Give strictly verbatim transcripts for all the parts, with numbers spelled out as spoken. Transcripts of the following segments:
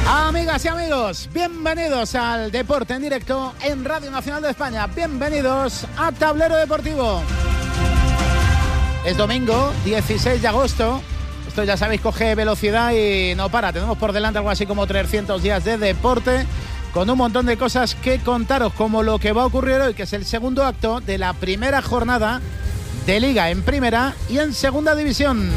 Amigas y amigos, bienvenidos al Deporte en Directo en Radio Nacional de España. Bienvenidos a Tablero Deportivo. Es domingo, dieciséis de agosto. Esto ya sabéis, coge velocidad y no para. Tenemos por delante algo así como trescientos días de deporte, con un montón de cosas que contaros, como lo que va a ocurrir hoy, que es el segundo acto de la primera jornada de Liga en Primera y en Segunda División.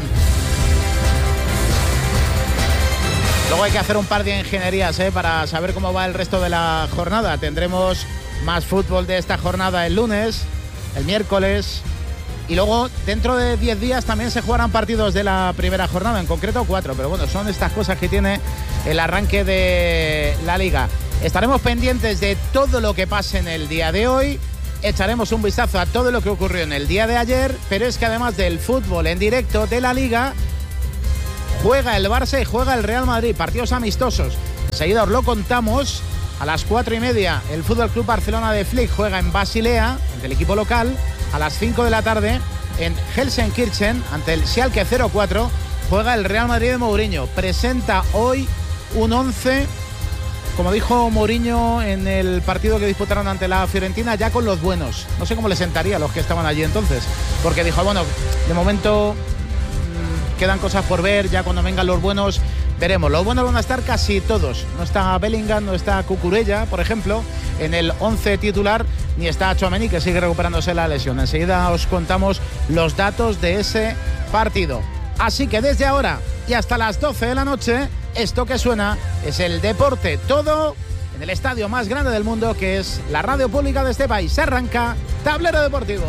Luego hay que hacer un par de ingenierías ¿eh? para saber cómo va el resto de la jornada. Tendremos más fútbol de esta jornada el lunes, el miércoles, y luego dentro de diez días también se jugarán partidos de la primera jornada, en concreto cuatro, pero bueno, son estas cosas que tiene el arranque de la Liga. Estaremos pendientes de todo lo que pase en el día de hoy, echaremos un vistazo a todo lo que ocurrió en el día de ayer, pero es que además del fútbol en directo de la Liga, juega el Barça y juega el Real Madrid, partidos amistosos. Enseguida os lo contamos. A las cuatro y media el F C Barcelona de Flick juega en Basilea, ante el equipo local. A las cinco de la tarde en Gelsenkirchen, ante el Schalke cero cuatro, juega el Real Madrid de Mourinho. Presenta hoy un once, como dijo Mourinho en el partido que disputaron ante la Fiorentina, ya con los buenos. No sé cómo le sentaría a los que estaban allí entonces, porque dijo, bueno, de momento quedan cosas por ver, ya cuando vengan los buenos veremos. Los buenos van a estar casi todos. No está Bellingham, no está Cucurella, por ejemplo, en el once titular, ni está Tchouaméni, que sigue recuperándose la lesión. Enseguida os contamos los datos de ese partido. Así que desde ahora y hasta las doce de la noche, esto que suena es el deporte todo en el estadio más grande del mundo, que es la radio pública de este país. Se arranca Tablero Deportivo.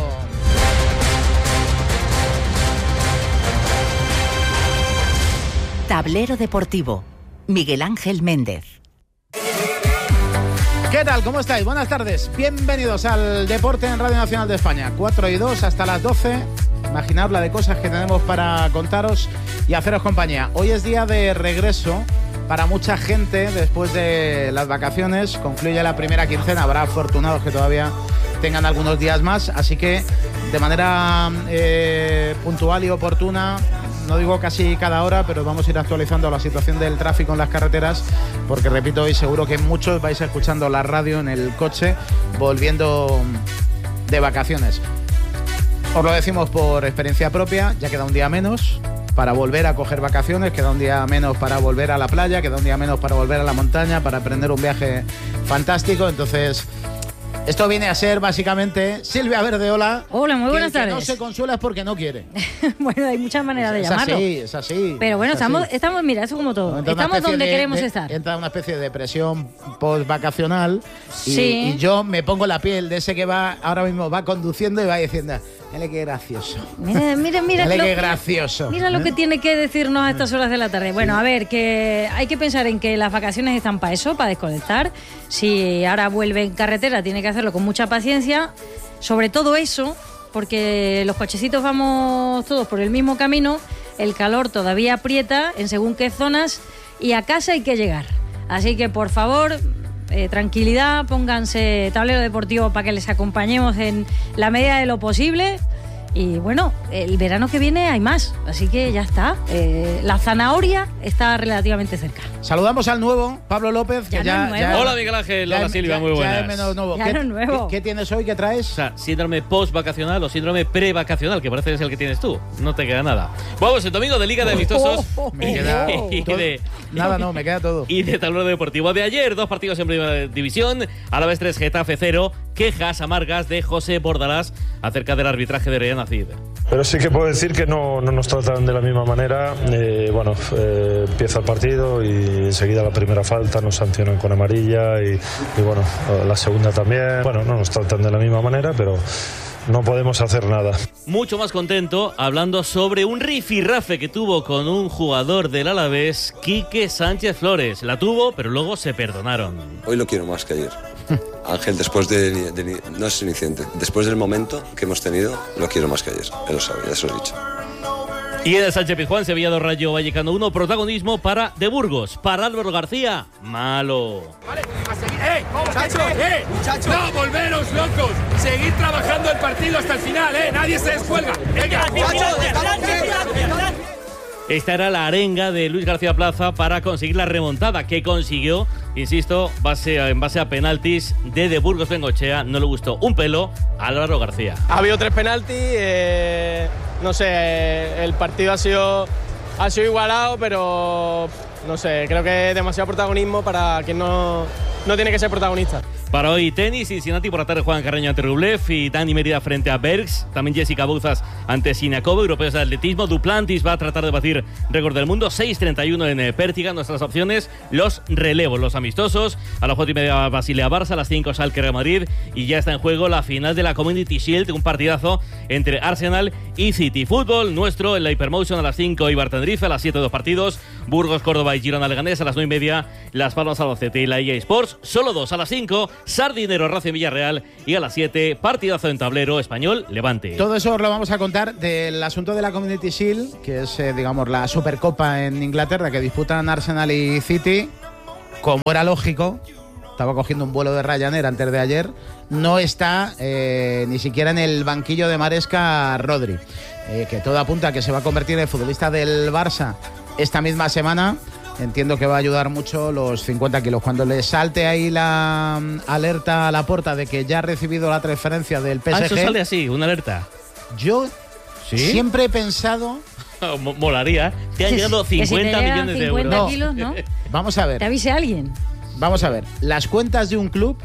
Tablero Deportivo, Miguel Ángel Méndez. ¿Qué tal? ¿Cómo estáis? Buenas tardes. Bienvenidos al Deporte en Radio Nacional de España. cuatro y dos hasta las doce. Imaginad la de cosas que tenemos para contaros y haceros compañía. Hoy es día de regreso para mucha gente después de las vacaciones. Concluye la primera quincena. Habrá afortunados que todavía tengan algunos días más. Así que de manera eh, puntual y oportuna, no digo casi cada hora, pero vamos a ir actualizando la situación del tráfico en las carreteras, porque repito, hoy seguro que muchos vais escuchando la radio en el coche volviendo de vacaciones. Os lo decimos por experiencia propia, ya queda un día menos para volver a coger vacaciones, queda un día menos para volver a la playa, queda un día menos para volver a la montaña, para emprender un viaje fantástico. Entonces, esto viene a ser básicamente Silvia Verdeola. Hola, muy buenas que, tardes. Que no se consuela es porque no quiere. Bueno, hay muchas maneras de es llamarlo. Así, es así. Pero bueno, es estamos, así. estamos, mira, eso como todo. Entra estamos donde de, queremos de, estar. Entra una especie de depresión post-vacacional y, sí. y yo me pongo la piel de ese que va ahora mismo va conduciendo y va diciendo, mire qué gracioso. Mira, mira, mira. Mira lo, qué gracioso. Mira lo ¿eh? que tiene que decirnos a estas horas de la tarde. Bueno, a ver, que hay que pensar en que las vacaciones están para eso, para desconectar. Si ahora vuelve en carretera, tiene que hacerlo con mucha paciencia. Sobre todo eso, porque los cochecitos vamos todos por el mismo camino, el calor todavía aprieta en según qué zonas y a casa hay que llegar. Así que, por favor, eh, tranquilidad, pónganse Tablero Deportivo para que les acompañemos en la medida de lo posible. Y bueno, el verano que viene hay más, así que ya está. Eh, la zanahoria está relativamente cerca. Saludamos al nuevo, Pablo López. Que ya ya, no es nuevo. ya, Hola Miguel Ángel, hola Silvia, ya, muy buenas. Ya es menos nuevo. Ya ¿Qué, no es nuevo. ¿qué, ¿Qué tienes hoy? ¿Qué traes? O sea, síndrome post-vacacional o síndrome pre-vacacional, que parece que es el que tienes tú. No te queda nada. Vamos, el domingo de Liga de Amistosos. Oh, oh, oh, me y, queda de, y, todo, de, nada, no, me queda todo. y de Tablero Deportivo de ayer. Dos partidos en Primera División. Alavés tres, Getafe cero. Quejas amargas de José Bordalás acerca del arbitraje de Real Madrid. Pero sí que puedo decir que no, no nos tratan de la misma manera. Eh, bueno, eh, empieza el partido y enseguida la primera falta nos sancionan con amarilla y, y bueno, la segunda también. Bueno, no nos tratan de la misma manera, pero no podemos hacer nada. Mucho más contento hablando sobre un rifirrafe que tuvo con un jugador del Alavés, Quique Sánchez Flores. La tuvo, pero luego se perdonaron. Hoy lo quiero más que ayer. Ángel, después de, de, de no es incidente, después del momento que hemos tenido, lo quiero más que ayer. Él lo sabe, ya se lo he dicho. Y en el Sánchez Pizjuán, Sevilla dos, Rayo Vallecano uno, protagonismo para De Burgos. Para Álvaro García, malo. Vale, a seguir. ¡Eh! ¡Muchachos! ¡Eh! ¡Muchachos! ¡No, volveros locos! Seguid trabajando el partido hasta el final, ¿eh? Nadie se descuelga. ¡Venga, muchachos! Esta era la arenga de Luis García Plaza para conseguir la remontada que consiguió, insisto, base a, en base a penaltis de De Burgos Bengoechea. No le gustó un pelo a Álvaro García. Ha habido tres penaltis, eh, no sé, eh, el partido ha sido, ha sido igualado, pero no sé, creo que es demasiado protagonismo para quien no, no tiene que ser protagonista. Para hoy, tenis, Cincinnati por la tarde Juan Carreño ante Rublev y Dani Mérida frente a Bergs. También Jessica Bouzas ante Siniakova, europeos de atletismo. Duplantis va a tratar de batir récord del mundo, seis treinta y uno en Pértiga. Nuestras opciones, los relevos, los amistosos. A las cuatro y media Basilea Barça, a las cinco Schalke Real Madrid. Y ya está en juego la final de la Community Shield, un partidazo entre Arsenal y City. Fútbol nuestro en la Hypermotion a las cinco Eibar Tenerife, a las siete dos partidos. Burgos, Córdoba y Girona Leganés, a las nueve y media Las Palmas Albacete y la E A Sports. Solo dos a las cinco Sardinero Racing Villarreal y a las siete partidazo en tablero Español Levante. Todo eso os lo vamos a contar del asunto de la Community Shield, que es eh, digamos la Supercopa en Inglaterra que disputan Arsenal y City. Como era lógico, estaba cogiendo un vuelo de Ryanair antes de ayer, no está eh, ni siquiera en el banquillo de Maresca Rodri, eh, que todo apunta a que se va a convertir en futbolista del Barça esta misma semana. Entiendo que va a ayudar mucho los cincuenta kilos. Cuando le salte ahí la alerta a la puerta de que ya ha recibido la transferencia del P S G. Ah, eso sale así, una alerta. Yo ¿Sí? siempre he pensado... Molaría. Te han Que llegado si- que si te cincuenta llegan millones de cincuenta euros. kilos, ¿no? Vamos a ver. Te avise alguien. Vamos a ver. Las cuentas de un club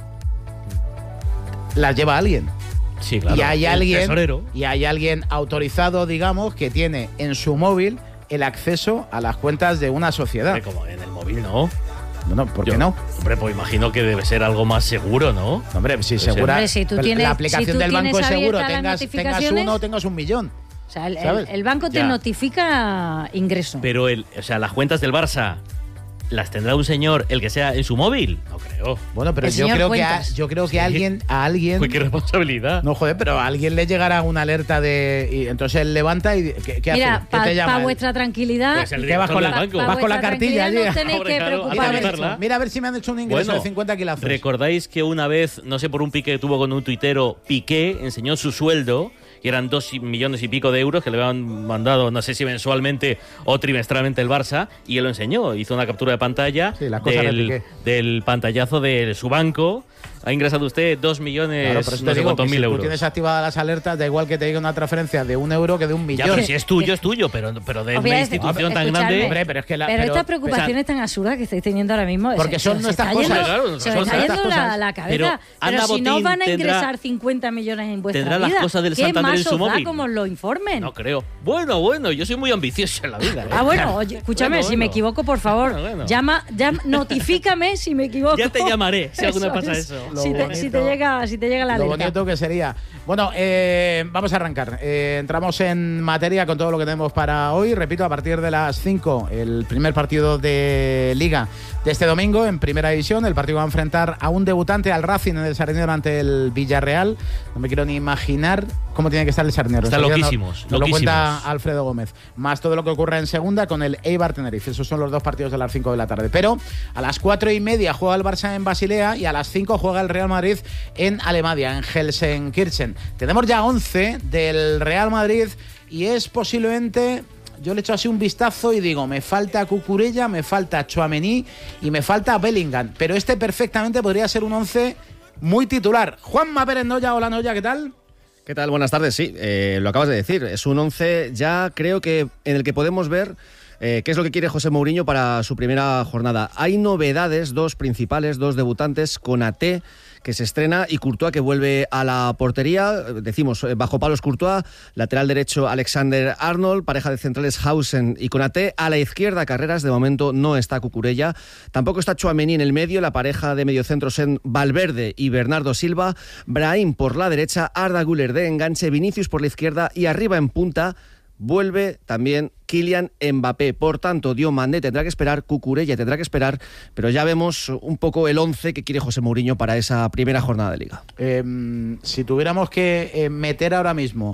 las lleva alguien. Sí, claro. y hay el alguien tesorero. y hay alguien autorizado, digamos, que tiene en su móvil el acceso a las cuentas de una sociedad. Hombre, como en el móvil, ¿no? Bueno, ¿por Yo- qué no? Hombre, pues imagino que debe ser algo más seguro, ¿no? Hombre, si Pues segura. Hombre, si tú pero tienes- la aplicación si tú del banco tienes es seguro, abiertas las tengas, tengas notificaciones- uno o tengas un millón. O sea, el, el- ¿Sabes? el banco te Ya. notifica ingreso. Pero, el, o sea, las cuentas del Barça, ¿las tendrá un señor, el que sea en su móvil? No creo. Bueno, pero El yo señor creo que a, Cuentas. yo creo que Sí. a alguien a alguien Uy, qué responsabilidad. no joder, pero a alguien le llegará una alerta de y entonces él levanta y ¿qué, qué Mira, hace? ¿Qué para te llama? vuestra tranquilidad, Pues el ¿Qué vas con director la- del banco. pa- vas con la vuestra cartilla tranquilidad allí? no tenéis Hombre, que claro, Mira a, preocuparos. ver, anotarla. mira a ver si me han hecho un ingreso Bueno, de cincuenta kilazos. ¿Recordáis que una vez, no sé por un pique que tuvo con un tuitero, Piqué enseñó su sueldo? Y eran dos millones y pico de euros que le habían mandado, no sé si mensualmente o trimestralmente el Barça, y él lo enseñó. Hizo una captura de pantalla Sí, las cosas de del, Piqué. del pantallazo de su banco. Ha ingresado usted dos millones, Claro, pero eso no te sé digo cuántos que mil si tú euros. tienes activadas las alertas, da igual que te diga una transferencia de un euro que de un Ya, millón. pero si es tuyo, es tuyo, pero, pero de Os voy una a decir- institución tan escuchadme. grande. Hombre, pero es que la- pero, pero- estas preocupaciones tan absurdas que estáis teniendo ahora mismo. Porque se- son se nuestras está yendo- cosas. Claro, Se nuestras os está cosas. yendo la, Cosas. la cabeza. Pero Pero, Ana si no Botín van a tendrá- ingresar cincuenta millones en vuestra tendrá las vida, cosas del ¿qué Santander más en su os da móvil? como lo informen? No creo. Bueno, bueno, yo soy muy ambicioso en la vida. ¿eh? Ah, bueno, oye, escúchame, Bueno, si me bueno. equivoco, por favor, Bueno, bueno. llama, llama, notifícame si me equivoco. Ya te llamaré si alguna Eso pasa es. eso. Lo Si te, si te bonito- llega, si te llega la Lo alerta. bonito que sería. Bueno, eh, vamos a arrancar. Eh, entramos en materia con todo lo que tenemos para hoy. Repito, a partir de las cinco, el primer partido de Liga de este domingo en Primera División. El partido va a enfrentar a un debutante, al Racing, en el Sardinero ante el Villarreal. No me quiero ni imaginar cómo tiene que estar el Sardinero. Están Enseguida loquísimos, Nos, nos lo loquísimos. cuenta Alfredo Gómez. Más todo lo que ocurre en segunda con el Eibar Tenerife. Esos son los dos partidos de las cinco de la tarde. Pero a las cuatro y media juega el Barça en Basilea y a las cinco juega el Real Madrid en Alemania, en Gelsenkirchen. Tenemos ya once del Real Madrid y es posiblemente... Yo le echo así un vistazo y digo, me falta Cucurella, me falta Tchouaméni y me falta Bellingham. Pero este perfectamente podría ser un once muy titular. Juanma Pérez Noya, hola Noya, ¿qué tal? ¿Qué tal? Buenas tardes. Sí, eh, lo acabas de decir. Es un once ya creo que en el que podemos ver eh, qué es lo que quiere José Mourinho para su primera jornada. Hay novedades, dos principales, dos debutantes, Konaté, que se estrena, y Courtois, que vuelve a la portería. Decimos, bajo palos Courtois, lateral derecho Alexander Arnold, pareja de centrales Hausen y Konaté. A la izquierda, Carreras, de momento no está Cucurella. Tampoco está Tchouaméni en el medio, la pareja de mediocentros en Valverde y Bernardo Silva. Brahim por la derecha, Arda Güler de enganche, Vinicius por la izquierda y arriba en punta vuelve también Kylian Mbappé. Por tanto, Diomandé tendrá que esperar, Cucurella tendrá que esperar, pero ya vemos un poco el once que quiere José Mourinho para esa primera jornada de Liga. Eh, si tuviéramos que eh, meter ahora mismo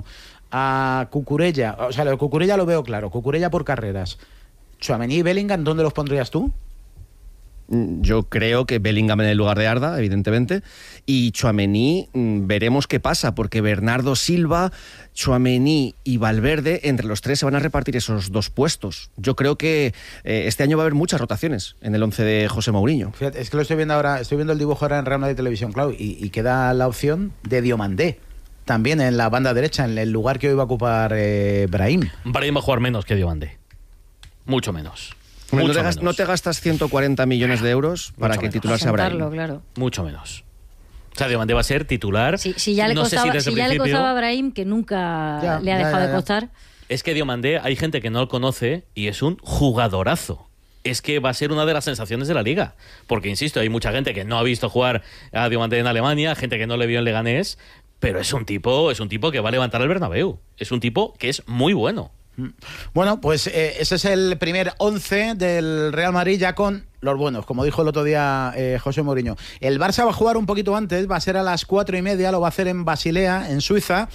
a Cucurella, o sea, lo de Cucurella lo veo claro, Cucurella por Carreras, Tchouaméni y Bellingham, ¿dónde los pondrías tú? Yo creo que Bellingham en el lugar de Arda, evidentemente, y Tchouaméni, veremos qué pasa, porque Bernardo Silva, Tchouaméni y Valverde, entre los tres se van a repartir esos dos puestos. Yo creo que eh, este año va a haber muchas rotaciones en el once de José Mourinho. Fíjate, es que lo estoy viendo ahora, estoy viendo el dibujo ahora en Real Madrid Televisión, claro, y, y queda la opción de Diomandé. También en la banda derecha, en el lugar que hoy va a ocupar eh, Brahim. Brahim va a jugar menos que Diomandé. Mucho menos. No Mucho te, gas, menos. no te gastas ciento cuarenta millones de euros para Mucho que el menos. titular sea Brahim. Sentarlo, claro. Mucho menos. O sea, Diomandé va a ser titular. Si, si ya, le, no costaba, sé si desde si ya le principio, costaba a Brahim, que nunca Ya, le ha ya, dejado ya, de ya. costar. Es que Diomandé, hay gente que no lo conoce y es un jugadorazo. Es que va a ser una de las sensaciones de la liga. Porque, insisto, hay mucha gente que no ha visto jugar a Diomandé en Alemania, gente que no le vio en Leganés, pero es un tipo, es un tipo que va a levantar el Bernabéu. Es un tipo que es muy bueno. Bueno, pues eh, ese es el primer once del Real Madrid ya con los buenos, como dijo el otro día eh, José Mourinho. El Barça va a jugar un poquito antes, va a ser a las cuatro y media, lo va a hacer en Basilea, en Suiza.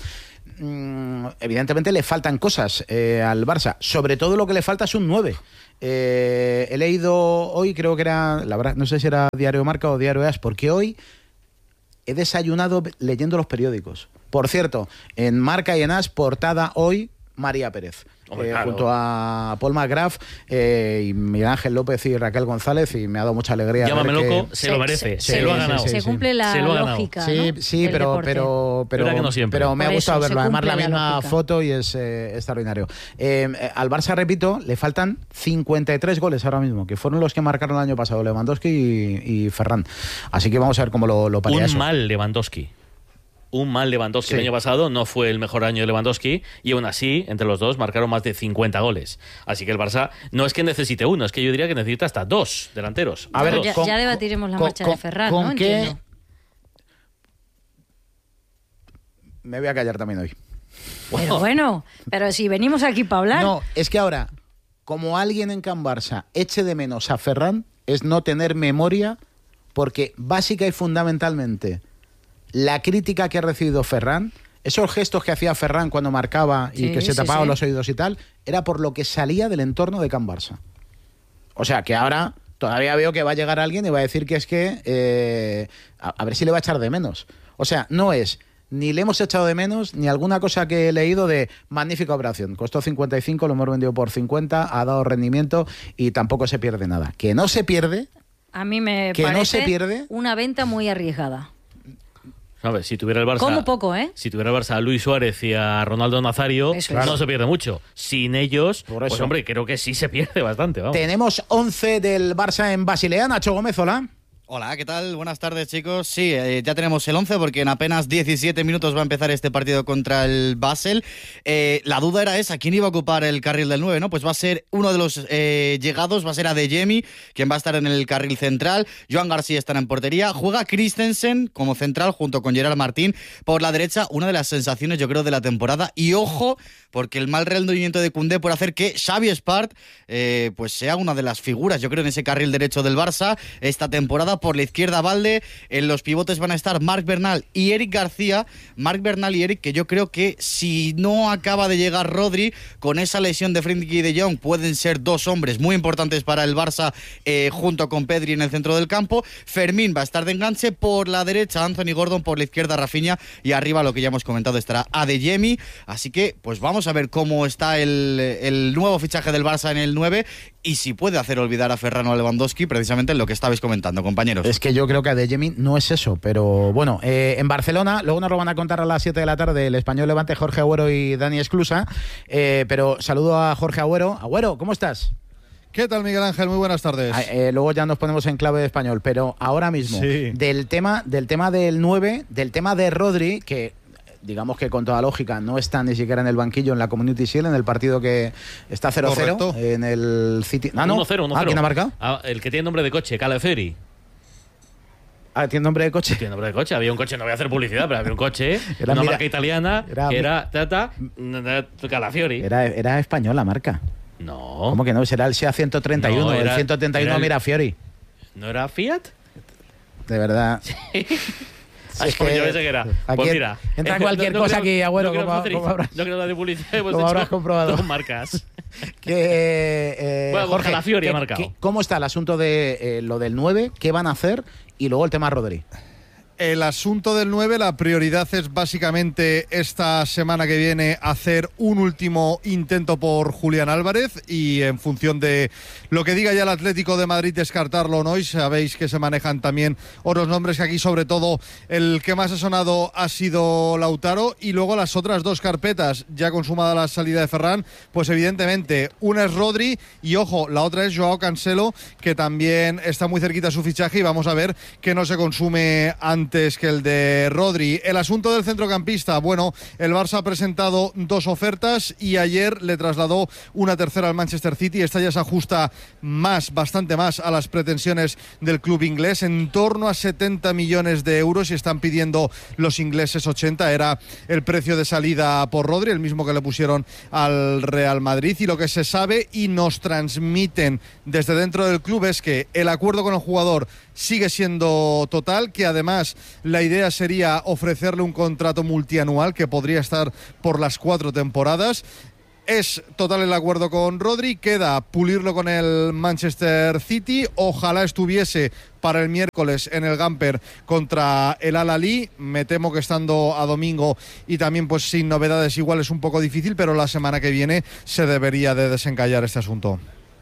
Mm, evidentemente le faltan cosas eh, al Barça, sobre todo lo que le falta es un nueve. Eh, he leído hoy, creo que era, la verdad, no sé si era Diario Marca o Diario As, porque hoy he desayunado leyendo los periódicos. Por cierto, en Marca y en As, portada hoy, María Pérez. Hombre, eh, claro. junto a Paul McGrath eh, y Miguel Ángel López y Raquel González, y me ha dado mucha alegría. Llámame ver loco, que... se lo merece, se, sí, lo ha sí, ganado. sí, Se sí. cumple la Se lo ha ganado. lógica, Sí, ¿no? sí, del pero, deporte. pero, pero, Verdad que no siempre. pero me Por ha gustado eso, verlo. se Además, la cumple la misma lógica. foto y es eh, extraordinario. Eh, eh, al Barça, repito, le faltan cincuenta y tres goles ahora mismo, que fueron los que marcaron el año pasado Lewandowski y, y Ferran. Así que vamos a ver cómo lo, lo paría Un eso. mal Lewandowski. Un mal Lewandowski. Sí. El año pasado no fue el mejor año de Lewandowski y aún así, entre los dos, marcaron más de cincuenta goles. Así que el Barça no es que necesite uno, es que yo diría que necesita hasta dos delanteros. A ver, Dos. ya, con- ya debatiremos la con- marcha con- de Ferran, ¿con ¿no? qué? Entiendo. Me voy a callar también hoy. Pero bueno, pero si venimos aquí para hablar. No, es que ahora, como alguien en Can Barça eche de menos a Ferran, es no tener memoria, porque básica y fundamentalmente la crítica que ha recibido Ferran, esos gestos que hacía Ferran cuando marcaba y Sí, que se sí, tapaba sí. los oídos y tal, era por lo que salía del entorno de Can Barça. O sea, que ahora todavía veo que va a llegar alguien y va a decir que es que eh, a, a ver si le va a echar de menos. O sea, no es ni le hemos echado de menos, ni alguna cosa que he leído de magnífica operación. Costó cincuenta y cinco, lo hemos vendido por cincuenta, ha dado rendimiento y tampoco se pierde nada. Que no se pierde, A mí me que no parece se pierde. una venta muy arriesgada. A ver, si tuviera el Barça. Como poco, ¿eh? Si tuviera el Barça a Luis Suárez y a Ronaldo Nazario, Eso no es. se pierde mucho. Sin ellos, Por pues eso. hombre, creo que sí se pierde bastante. Vamos. Tenemos once del Barça en Basilea. Nacho Gómez, hola. Hola, ¿qué tal? Buenas tardes, chicos. Sí, eh, ya tenemos el once porque en apenas diecisiete minutos va a empezar este partido contra el Basel. Eh, la duda era esa, ¿quién iba a ocupar el carril del nueve? ¿No? Pues va a ser uno de los eh, llegados, va a ser Adeyemi, quien va a estar en el carril central. Joan García estará en portería. Juega Christensen como central junto con Gerard Martín. Por la derecha, una de las sensaciones, yo creo, de la temporada. Y ojo, porque el mal rendimiento de Koundé puede hacer que Xavi Espart eh, pues sea una de las figuras, yo creo, en ese carril derecho del Barça esta temporada. Por la izquierda, Valde. En los pivotes van a estar Marc Bernal y Eric García. Marc Bernal y Eric, que yo creo que si no acaba de llegar Rodri, con esa lesión de Frenkie de Jong, pueden ser dos hombres muy importantes para el Barça, eh, junto con Pedri en el centro del campo. Fermín va a estar de enganche. Por la derecha, Anthony Gordon. Por la izquierda, Rafinha. Y arriba, lo que ya hemos comentado, estará Adeyemi. Así que, pues vamos a ver cómo está el, el nuevo fichaje del Barça en el nueve y si puede hacer olvidar a Ferran o a Lewandowski, precisamente en lo que estabais comentando, compañeros. Es que yo creo que Adeyemi no es eso, pero bueno, eh, en Barcelona, luego nos lo van a contar a las siete de la tarde el Español Levante, Jorge Agüero y Dani Esclusa, eh, pero saludo a Jorge Agüero. Agüero, ¿cómo estás? ¿Qué tal, Miguel Ángel? Muy buenas tardes. Ah, eh, luego ya nos ponemos en clave de español, pero ahora mismo, Sí. del tema del tema del nueve, del tema de Rodri, que digamos que con toda lógica no está ni siquiera en el banquillo en la Community Shield, en el partido que está cero cero Correcto. en el City. Ah, no. uno cero, uno cero. Ah, ¿quién ha marcado? Ah, el que tiene nombre de coche, Calafiori. Ah, ¿tiene nombre de coche? Tiene nombre de coche. Había un coche, no voy a hacer publicidad, pero había un coche, Era, una mira, marca italiana, era- que era Tata Calafiori. Era, era español la marca. No. ¿Cómo que no? Será el SEA ciento treinta y uno, No, era- el ciento treinta y uno era el- Mirafiori. ¿No era Fiat? De verdad. Sí, es Pues que yo pensé que era. aquí Pues mira. entra eh, cualquier cosa creo- aquí, Agüero, no creo como- que como habrás- No creo que la de publicidad hemos como hecho habrás comprobado. dos marcas. que, eh, Bueno, Borja Jorge, Lafiori ha que- marcado. que- ¿cómo está el asunto de eh, lo del nueve? ¿Qué van a hacer? Y luego el tema Rodri. El asunto del nueve, la prioridad es básicamente esta semana que viene hacer un último intento por Julián Álvarez y en función de lo que diga ya el Atlético de Madrid descartarlo o no, y sabéis que se manejan también otros nombres, que aquí sobre todo el que más ha sonado ha sido Lautaro, y luego las otras dos carpetas ya consumada la salida de Ferran, pues evidentemente una es Rodri y ojo, la otra es Joao Cancelo, que también está muy cerquita su fichaje y vamos a ver que no se consume antes que el de Rodri. El asunto del centrocampista, bueno, el Barça ha presentado dos ofertas y ayer le trasladó una tercera al Manchester City. Esta ya se ajusta más, bastante más a las pretensiones del club inglés, en torno a setenta millones de euros, y están pidiendo los ingleses ochenta. Era el precio de salida por Rodri, el mismo que le pusieron al Real Madrid, y lo que se sabe y nos transmiten desde dentro del club es que el acuerdo con el jugador sigue siendo total, que además la idea sería ofrecerle un contrato multianual que podría estar por las cuatro temporadas. Es total el acuerdo con Rodri, queda pulirlo con el Manchester City. Ojalá estuviese para el miércoles en el Gamper contra el Al-Ahly. Me temo que estando a domingo y también pues sin novedades igual es un poco difícil, pero la semana que viene se debería de desencallar este asunto.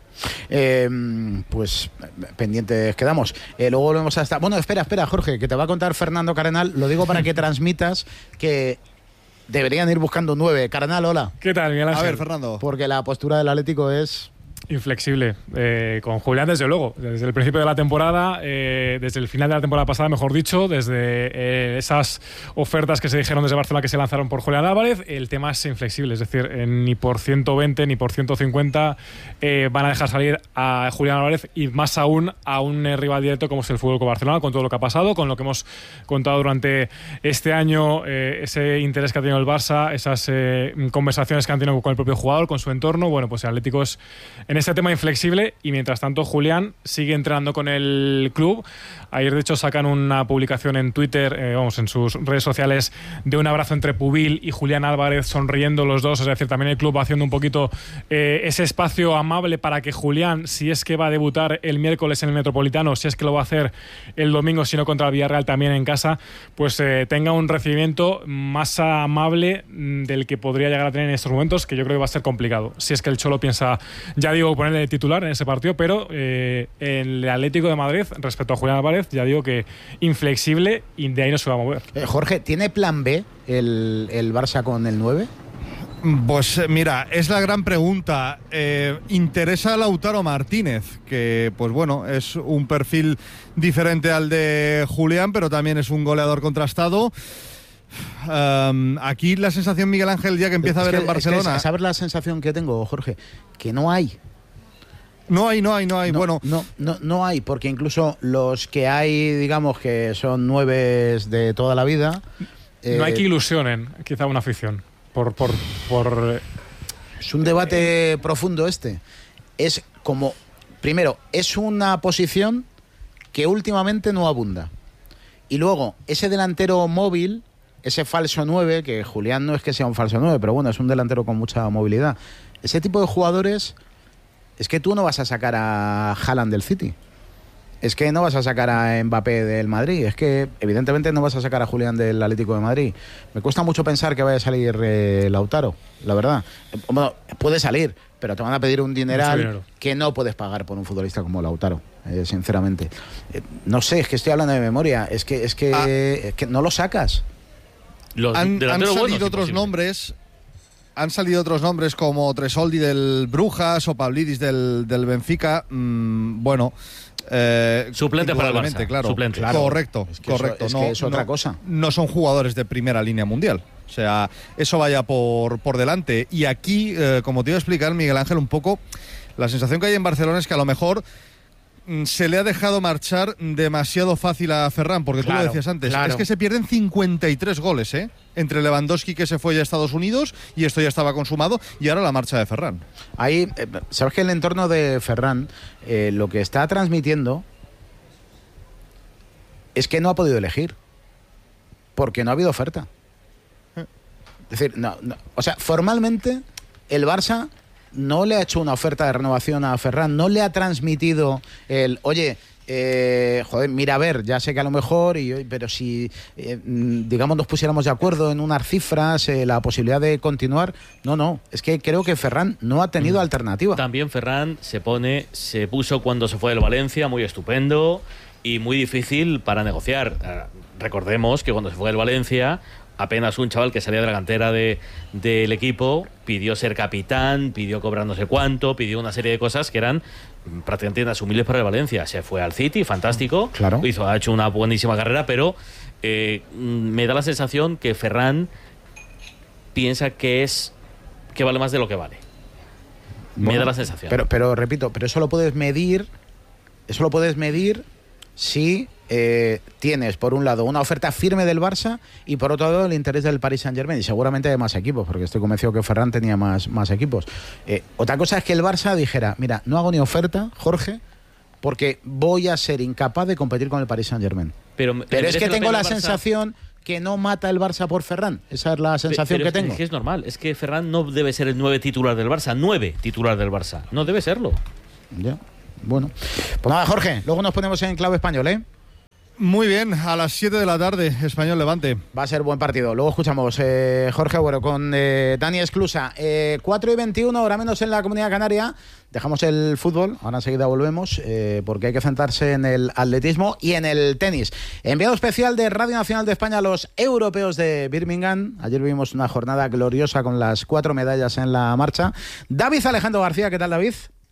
Eh, pues pendientes quedamos. Eh, luego volvemos a estar. Bueno, espera, espera, Jorge, que te va a contar Fernando Cardenal. Lo digo para que transmitas que deberían ir buscando nueve. Cardenal, hola. ¿Qué tal, Miguel Ángel? A ver, Fernando. Porque la postura del Atlético es inflexible. Eh, con Julián, desde luego, desde el principio de la temporada, eh, desde el final de la temporada pasada, mejor dicho, desde eh, esas ofertas que se dijeron desde Barcelona que se lanzaron por Julián Álvarez, el tema es inflexible. Es decir, eh, ni por ciento veinte ni por ciento cincuenta eh, van a dejar salir a Julián Álvarez, y más aún a un eh, rival directo como es el F C Barcelona, con todo lo que ha pasado, con lo que hemos contado durante este año, eh, ese interés que ha tenido el Barça, esas eh, conversaciones que han tenido con el propio jugador, con su entorno. Bueno, pues el Atlético es en este tema inflexible, y mientras tanto Julián sigue entrenando con el club. Ayer de hecho sacan una publicación en Twitter, eh, vamos, en sus redes sociales, de un abrazo entre Pubil y Julián Álvarez sonriendo los dos. Es decir, también el club va haciendo un poquito eh, ese espacio amable para que Julián, si es que va a debutar el miércoles en el Metropolitano, si es que lo va a hacer el domingo, si no contra el Villarreal también en casa, pues eh, tenga un recibimiento más amable del que podría llegar a tener en estos momentos, que yo creo que va a ser complicado, si es que el Cholo piensa, ya digo, ponerle titular en ese partido. Pero eh, el Atlético de Madrid, respecto a Julián Álvarez, ya digo que inflexible, y de ahí no se va a mover. Eh, Jorge, ¿tiene plan B el, el Barça con el nueve? Pues mira, es la gran pregunta. Eh, interesa a Lautaro Martínez, que pues bueno, es un perfil diferente al de Julián, pero también es un goleador contrastado. Um, aquí la sensación, Miguel Ángel, ya que empieza Es a ver que- en Barcelona. es que, ¿sabes la sensación que tengo, Jorge? Que no hay. No hay, no hay, no hay. No, bueno, no, no, no hay, porque incluso los que hay, digamos que son nueves de toda la vida. No hay eh, que ilusionen quizá una afición por, por, por Es un debate profundo este. Es como, primero, es una posición que últimamente no abunda. Y luego, ese delantero móvil, ese falso nueve, que Julián no es que sea un falso nueve, pero bueno, es un delantero con mucha movilidad. Ese tipo de jugadores, es que tú no vas a sacar a Haaland del City. Es que no vas a sacar a Mbappé del Madrid. Es que evidentemente no vas a sacar a Julián del Atlético de Madrid. Me cuesta mucho pensar que vaya a salir eh, Lautaro, la verdad. Eh, Bueno, puede salir, pero te van a pedir un dineral dinero. que no puedes pagar por un futbolista como Lautaro, eh, sinceramente. Eh, no sé, es que estoy hablando de memoria. Es que, es que, Ah. es que no lo sacas. Los han, han delanteros salido buenos, otros imposible. nombres. Han salido otros nombres como Tresoldi del Brujas o Pavlidis del, del Benfica. Mm, bueno. Eh, Suplente para el indudablemente, Barça, claro. suplente. Claro. Correcto, Es que eso- correcto. es no, que es otra no- cosa. No son jugadores de primera línea mundial. O sea, eso vaya por, por delante. Y aquí, eh, como te iba a explicar, Miguel Ángel, un poco la sensación que hay en Barcelona es que a lo mejor mm, se le ha dejado marchar demasiado fácil a Ferran, porque tú Claro, lo decías antes, claro. es que se pierden cincuenta y tres goles, ¿eh? Entre Lewandowski, que se fue ya a Estados Unidos, y esto ya estaba consumado, y ahora la marcha de Ferran. Ahí, eh, sabes que el entorno de Ferran, eh, lo que está transmitiendo es que no ha podido elegir. porque no ha habido oferta. Es decir, no, no, o sea, formalmente el Barça no le ha hecho una oferta de renovación a Ferran, no le ha transmitido el, oye, eh, joder, mira, a ver, ya sé que a lo mejor, y, pero si, eh, digamos, nos pusiéramos de acuerdo en unas cifras, eh, la posibilidad de continuar, no, no, es que creo que Ferran no ha tenido mm. alternativa. También Ferran se pone, se puso cuando se fue del Valencia, muy estupendo y muy difícil para negociar. Uh, recordemos que cuando se fue del Valencia, apenas un chaval que salía de la cantera de, del equipo pidió ser capitán, pidió cobrar no sé cuánto, pidió una serie de cosas que eran prácticamente inasumibles para el Valencia. Se fue al City, fantástico, claro. Hizo, ha hecho una buenísima carrera, pero eh, me da la sensación que Ferran piensa que es que vale más de lo que vale. Bueno, me da la sensación. Pero, pero repito, pero eso lo puedes medir, eso lo puedes medir si Eh, tienes por un lado una oferta firme del Barça y por otro lado el interés del Paris Saint-Germain, y seguramente de más equipos, porque estoy convencido que Ferran tenía más, más equipos. Eh, otra cosa es que el Barça dijera, mira, no hago ni oferta, Jorge, porque voy a ser incapaz de competir con el Paris Saint-Germain. Pero, pero es que tengo la sensación que no mata el Barça por Ferran. Esa es la sensación pero que es, tengo. Es que es normal, es que Ferran no debe ser el nueve titular del Barça, nueve titular del Barça, no debe serlo. Ya, bueno. Pues nada, Jorge, luego nos ponemos en clave español, ¿eh? Muy bien, a las siete de la tarde, Español Levante. Va a ser buen partido. Luego escuchamos, eh, Jorge Agüero, con eh, Dani Esclusa. Eh, cuatro y veintiuno, hora menos en la Comunidad Canaria. Dejamos el fútbol, ahora enseguida volvemos, eh, porque hay que centrarse en el atletismo y en el tenis. Enviado especial de Radio Nacional de España a los europeos de Birmingham. Ayer vimos una jornada gloriosa con las cuatro medallas en la marcha. David Alejandro García, ¿qué tal, David?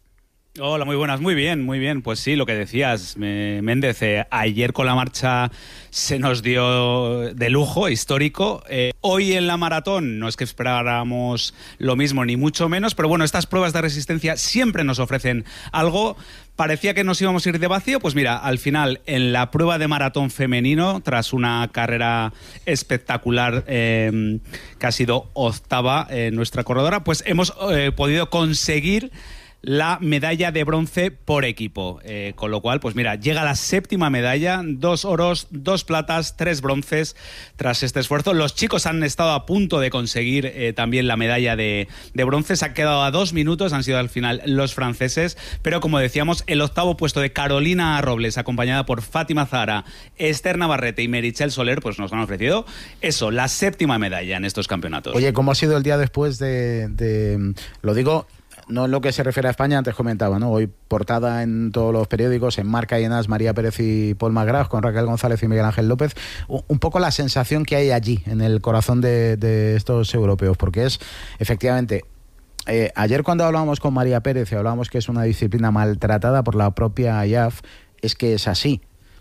Hola, muy buenas, muy bien, muy bien. Pues sí, lo que decías, Méndez, eh, ayer con la marcha se nos dio de lujo, histórico. Eh, hoy en la maratón no es que esperáramos lo mismo, ni mucho menos, pero bueno, estas pruebas de resistencia siempre nos ofrecen algo. Parecía que nos íbamos a ir de vacío, pues mira, al final, en la prueba de maratón femenino, tras una carrera espectacular eh, que ha sido octava eh, nuestra corredora, pues hemos eh, podido conseguir la medalla de bronce por equipo, eh, con lo cual, pues mira, llega la séptima medalla, dos oros, dos platas, tres bronces tras este esfuerzo. Los chicos han estado a punto de conseguir eh, también la medalla de, de bronce, se ha quedado a dos minutos, han sido al final los franceses, pero como decíamos, el octavo puesto de Carolina Robles, acompañada por Fátima Zahara, Esther Navarrete y Meritxell Soler, pues nos han ofrecido eso, la séptima medalla en estos campeonatos. Oye, ¿cómo ha sido el día después de, de lo digo, no en lo que se refiere a España, antes comentaba, ¿no? Hoy portada en todos los periódicos, en Marca y en As, María Pérez y Paul McGrath, con Raquel González y Miguel Ángel López. Un poco la sensación que hay allí, en el corazón de, de estos europeos, porque es, efectivamente, eh, ayer cuando hablábamos con María Pérez y hablábamos que es una disciplina maltratada por la propia I A F, es que es así.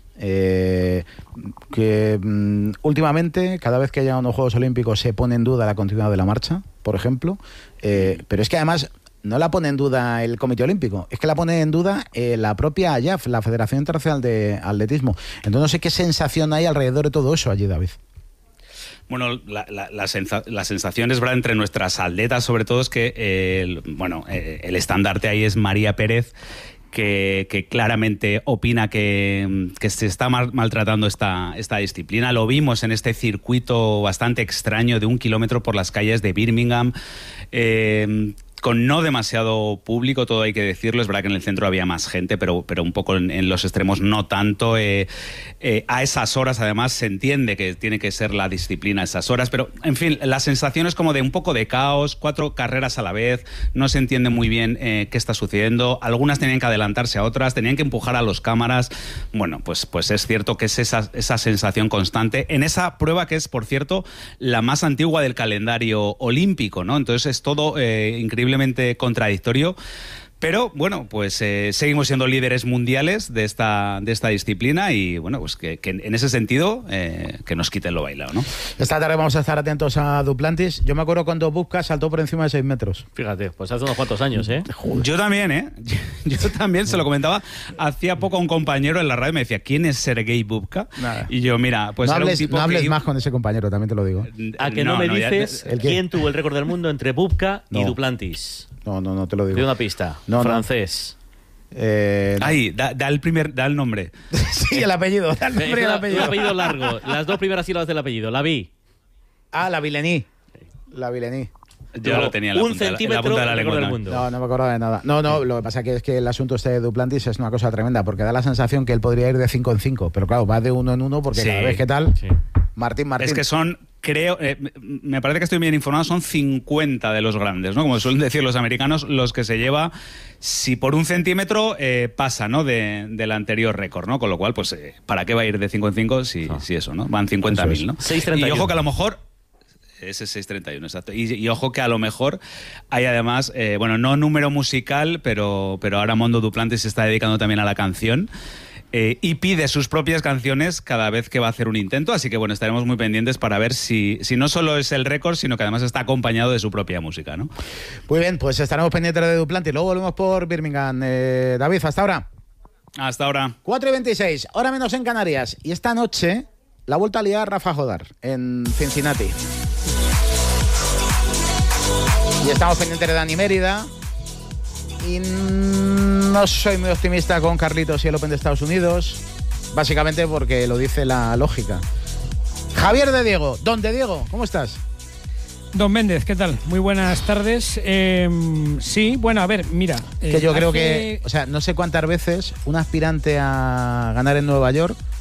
Eh, que mm, últimamente, cada vez que haya unos Juegos Olímpicos, se pone en duda la continuidad de la marcha, por ejemplo, eh, pero es que además no la pone en duda el Comité Olímpico, es que la pone en duda eh, la propia I A F, la Federación Internacional de Atletismo. Entonces no sé qué sensación hay alrededor de todo eso allí, David. Bueno, la, la, la, sensa, la sensación es verdad entre nuestras atletas, sobre todo, es que eh, el, bueno, eh, el estandarte ahí es María Pérez, Que, que claramente opina que, que se está mal, maltratando esta, esta disciplina. Lo vimos en este circuito bastante extraño de un kilómetro por las calles de Birmingham, eh, con no demasiado público, todo hay que decirlo. Es verdad que en el centro había más gente, pero, pero un poco en, en los extremos no tanto. Eh, eh, a esas horas, además, se entiende que tiene que ser la disciplina a esas horas, pero, en fin, la sensación es como de un poco de caos, cuatro carreras a la vez, no se entiende muy bien eh, qué está sucediendo. Algunas tenían que adelantarse a otras, tenían que empujar a los cámaras. Bueno, pues, pues es cierto que es esa, esa sensación constante en esa prueba que es, por cierto, la más antigua del calendario olímpico, ¿no? Entonces es todo eh, increíblemente contradictorio. Pero bueno, pues eh, seguimos siendo líderes mundiales de esta, de esta disciplina y bueno, pues que, que en ese sentido eh, que nos quiten lo bailado, ¿no? Esta tarde vamos a estar atentos a Duplantis. Yo me acuerdo cuando Bubka saltó por encima de seis metros. Fíjate, pues hace unos cuantos años, ¿eh? Joder. Yo también, ¿eh? Yo, yo también se lo comentaba hacía poco a un compañero en la radio, me decía, ¿quién es Sergei Bubka? Nada. Y yo, mira, pues no era hables, un tipo no hables que... más con ese compañero, también te lo digo. A que no, no me no, dices ya... quién tuvo el récord del mundo entre Bubka no. y Duplantis. No, no, no te lo digo. De una pista. No, francés. Eh, Ahí, da, da el primer, da el nombre. sí, el apellido. Da el nombre y el apellido. Un apellido largo. Las dos primeras sílabas del apellido. La vi. Ah, la Vilení. La Vilení. Yo lo tenía en la un punta, de la- en centímetro la punta de la lengua. del mundo. No, no me acordaba de nada. No, no, lo que pasa que es que el asunto este de Duplantis es una cosa tremenda, porque da la sensación que él podría ir de cinco en cinco, pero claro, va de uno en uno porque Sí. cada vez que tal... Sí. Martín, Martín. Es que son, creo, eh, me parece que estoy bien informado, son cincuenta de los grandes, ¿no? Como suelen decir los americanos, los que se lleva, si por un centímetro eh, pasa, ¿no? De, del anterior récord, ¿no? Con lo cual, pues, eh, ¿para qué va a ir de cinco en cinco si, Ah. si eso, ¿no? Van cincuenta mil, ¿no? seis treinta y Y uno. ojo que a lo mejor... Ese es seis treinta y uno, exacto. Y, y ojo que a lo mejor hay además, eh, bueno, no número musical, pero, pero ahora Mondo Duplantis se está dedicando también a la canción. Eh, y pide sus propias canciones cada vez que va a hacer un intento, así que bueno, estaremos muy pendientes para ver si, si no solo es el récord, sino que además está acompañado de su propia música, ¿no? Muy bien, pues estaremos pendientes de Duplantis. Luego volvemos por Birmingham. Eh, David, hasta ahora. Hasta ahora. cuatro y veintiséis, hora menos en Canarias. Y esta noche, la vuelta a liar Rafa Jodar en Cincinnati. Y estamos pendientes de Dani Mérida. Y no soy muy optimista con Carlitos y el Open de Estados Unidos, básicamente porque lo dice la lógica. Javier de Diego, don de Diego, ¿cómo estás? Don Méndez, ¿qué tal? Muy buenas tardes. Eh, sí, bueno, a ver, mira. Que eh, yo creo hace- que, o sea, no sé cuántas veces un aspirante a ganar en Nueva York